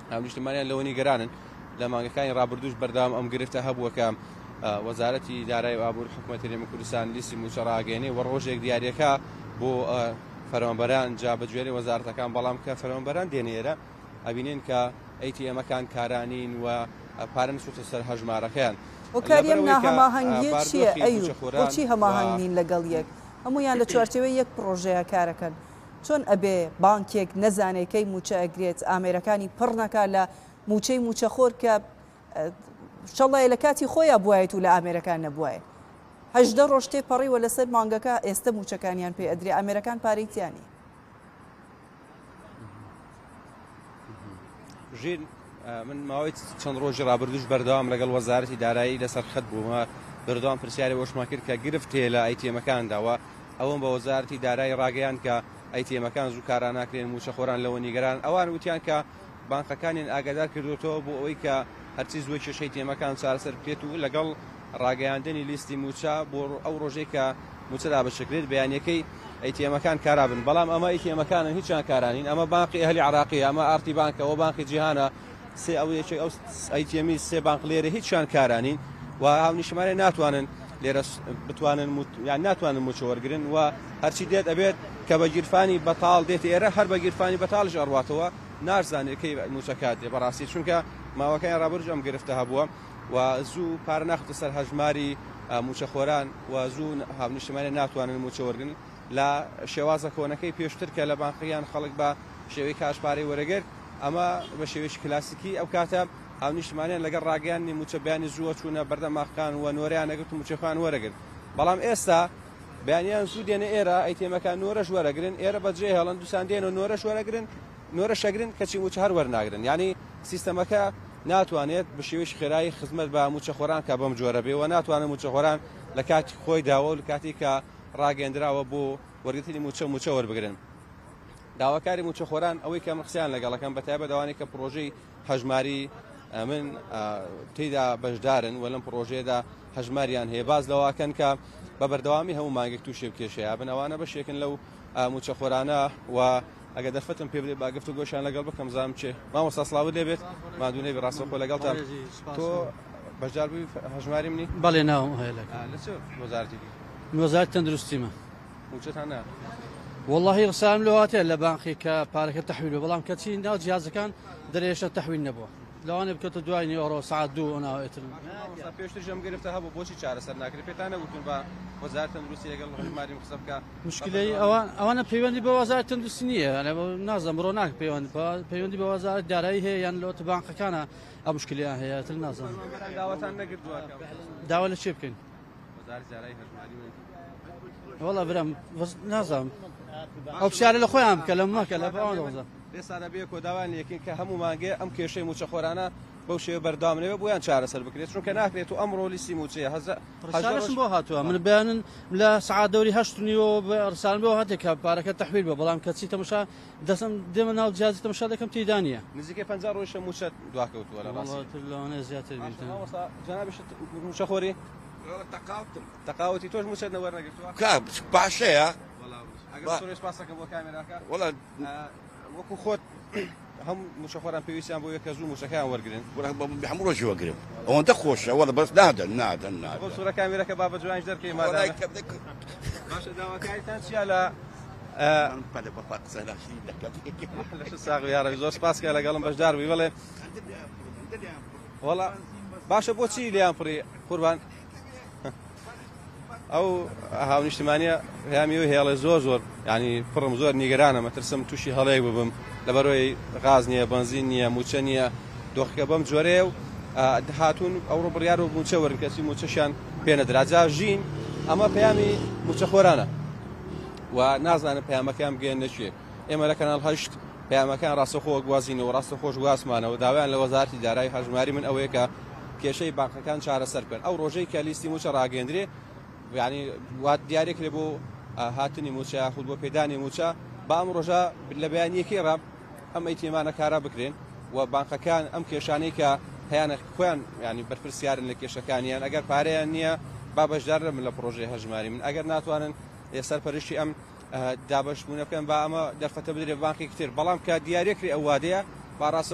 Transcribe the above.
هاونیشتمانیان لەوە نیگەرانن لە مانگەکانی ڕابردووش بەردەوام ئەم گرفتە هەبووە کە وەزارەتی دارایی و ئابووری حکوومەتی هەرێمی کوردستان لیستی موچە ڕاگەیەنێ و ڕۆژێک دیاریەکە بۆ فەرمانبەران جابەجێری وەزارەتەکان بەڵام کە فەرمانبەران دێنێرە ئەبینێن کە ئەیتیەمەکان کارانین و پارە نسووتە سەر هەژمارەکەیان. وەکاریم ناهەماهەنگی چییە ئەیوب بۆچی هەماهەنگین لەگەڵ یەک هەمویان لە چوارچێوەی یەک پرۆژەیە کارەکەن چۆن ئەبێ بانکێک نەزانێکەی موچە ئەگرێت ئامێرەکانی پڕ نەکا لە موچەی موچەخۆر کە شەڵای لە کاتی خۆیان بوایەت و لە ئامێرەکان نەبووایە 18 ڕۆژ تێپەڕیوە لەسەر مانگەکە ئێستا موچەکانیان پێ ئەدرێ ئامێرەکان پارەیتیانی ژین من ماوەی چەند ڕۆژی ڕابردووش بەردەوام لەگەڵ وەزارەتی دارایی لەسەر خەت بوومە بەردەوام پرسیاری وەشمان کرد کە گرفتێ لە ئەیتیەمەکانداوە ئەوەم بە وەزارەتی دارایی ڕاگەیان کە ئەیتیەمەکان زوو کاران ناکرێن موچەخۆران لەوە نیگەران ئەوان وتیان کە بانکەکانیان ئاگادار کردوتەوە بۆ ئەوەی کە هەرچی زوۆی کێشەی تێمەکان چارەسەر بکرێت و لەگەڵ ڕاگەیاندنی لیستی موچە بۆ ئەو ڕۆژەی کە موچە دابەشکرێت بەیانیەکەی ئەیتیەمەکان کارابن بەڵام ئەمە ئەیتیەمەکانن هیچیان کارانین ئەمە بانقی ئەهلی عراقی ئەمە ئارتی بانکە ئەوە بانکی جیهانە سێ ئەو ئەیتیەمی سێ بانک لێرە هیچیان کارانین و هاونیشتمانێ ناتوانن لێرە بتوانن یان ناتوانن موچە وەرگرن و هەرچی دێت ئەبێت کە بە گیرفانی بەتاڵ دێت ئێرە هەر بە گیرفانی بەتاڵش ئەڕواتەوە نازانێت کەی موچەکات دێ بەڕاستی چونکە ماوەکەیان ڕابردووش ئەم گرفتە هەبووە و زوو پارە ناخستە سەر هەژماری موچەخۆران و زوو هاونیشتمانێ ناتوانن موچە وەرگن لە شێوازە کۆنەکەی پێشتر کە لە بانقیان خەڵک بە شێوەی کاشپارەی وەرەگرت ئەمە بە شێوەیەکی کلاسیکی ئەو کاتە هاونیشتمانیان لەگەڵ ڕاگەیانی موچە بیانی زووە چوونە بەردەماخەکان و نۆرەیان نەگرت و موچەخۆیان وەرەگرت بەڵام ئێستا بەیانیان زوو دێنە ئێرە ئەیتیەمەکان نۆرەش وەرەگرن ئێرە بەجێ هەڵەن دووسان دێن و نۆرەش وەرەگرن نۆرە شەگرن کەچی موچە هەر وەرناگرن یعنی سیستەمەکە ناتوانێت بە شێوەیەکی خێرایی خزمەت بە موچەخۆران کە بەم جۆرە بێ و ناتوانێت موچەخۆران لە کاتی خۆی داوە و لە کاتی کە ڕاگەندراوە بۆ وەرگرتنی موچە وەربگرن داواکاری موچەخۆران ئەوەی کە قسەیان لەگەڵەکەم بەتایبەت ئەوانەی کە پرۆژەی هەژماری من تێیدا بەشدارن و لەم پرۆژەیەدا هەژماریان هەیە باز لەواکەن کە بە بەردەوامی هەموو مانگێک تووشێ بکێشەیە بن ئەوانە بەشێکن لەو موچەخۆرانە و ئەگە دەرفەتم پێ بدێت باگفت و گۆشیان لەگەڵ بکەم زانم چێ مامۆستا سڵاو لێبێت مادوونەی بەڕاستەوخۆ لەگەڵتا تۆ بەشدار بووی هەژماری منی بەڵێ ناوم هەیە لە چ وەزارەتی وەزارەتی تەندروستیمە موچەتان نا والله ڕسام لەواتێ لە بانقی کە پارەکە تەحویلە بەڵام کەچی ناو جیازەکان دەرێشە تەحویل نەبووە لەوانێ بکەوتە دوای نیوەڕۆ سعات 2 ناوێتر پێشتر ژەم گرفتە هەبوو بۆچی چارەسەر ناکرێت پێتان نەگوتون بە وەزارەتی تەندروستی لەگەڵ هەژماریم قسە بکە مشکلەی ئەوانە پەیوەندی بە وەزارەتی تەندروستی نییە نازانم بڕۆ ناکە پەیوەندی بە وەزارەتی دارایی هەیە یان لەوەتە بانقەکانە ئەو مشکلیان هەیە تر نازانم داواتان نەکردووە داوا لە چێ بکەین وەزارەتی دارایی هەژماری وەڵا برام نازانم ئەو پرسیارە لە خۆیان بکە لە مەکە لە بەوان دەوزە بێسادە بێ کۆداوان یەکین کە هەموو مانگێ ئەم کێشەی موچەخۆرانە بەو شێوە بەردەوامنەوە بۆیان چارەسەر بکرێت چونکە ناکرێت و ئەمڕۆ لیستی موچەیە ڕسالەشم بۆ هاتووە من بەیانن لە سەعات دەوری 8 ڕسالم بۆ هاتێک کە پارەکە تەحویل بە بەڵام کەچی تەماشا دەسم دێمە ناو جیازی تەماشا دەکەم تێیدا نییە نزیکەی 50 ڕۆژە موچە دواکەوتووە لە لەوانەیە زیاتر جەنابش موچەخۆری تەقاوەتی تۆش موچەت نەوەرنەگرتووە باشەیە وەڵا وەکو خۆت هەم موچەخۆران پێویستیان بۆ یەکە زوو موچەکەیان وەرگرن هەموو ڕۆژی وەرگرم ئەوەندە خۆشە وەڵا بەس نادەن بۆ سوورە کامێرەکە بابە جوانش دەرکەی مادام باشە داواکاریتان چیا لە ساغ یاڕەوی زۆر سپاسکە لەگەڵم بەشدار بووی بڵێ وەڵا باشە بۆچی لێیان پڕی قوربان ئەو هاونیشتمانیە هەیەمیەوە هێڵێ زۆر ینی پڕم زۆر نیگەرانە مەترسم تووشی هەڵەیەک ببم لەبەرەوەی غاز نییە بەنزین نییە موچە نییە دۆخەکە بەم جۆرەیە و هاتوون ئەوڕۆ بڕیار و موچە وەرن کەسی موچەشیان پێنەدرا جا ژین ئەمە پەیامی موچەخۆرانە و نازانم پەیامەکەیان بگەێن نەچێ ئێمە لە کەناڵ 8 پەیامەکان ڕاستەخۆ گوازینەوە ڕاستەخۆش گواسمانەوە داوایان لە وەزارەتی دارایی هەژماری من ئەوەیە کە کێشەی بانکەکان چارەسەر بکەن ئەو ڕۆژەی کە لیستی موچە ڕاگەندرێ یعنی وات دیارێک لێ بۆ هاتنی موچە یاخود بۆ پێدانی موچە با ئەم ڕۆژە لە بەیانیەکەی ڕاب ئەم ئەیتیمانە کارا بکرێن و بانکەکان ئەم کێشانەی کە هەیەە خۆیان ینی بەرپرسیارن لە کێشەکانیان ئەگەر پارەیان نییە با بەشدار من لە پرۆژەی هەژماری من ئەگەر ناتوانن سەرپەرشتی ئەم دابەشبوونە بکەن با ئەمە دەرفەتە بدرێت بانکی کتر بەڵام کە دیارێکری ئەو وادەیە با ڕاستە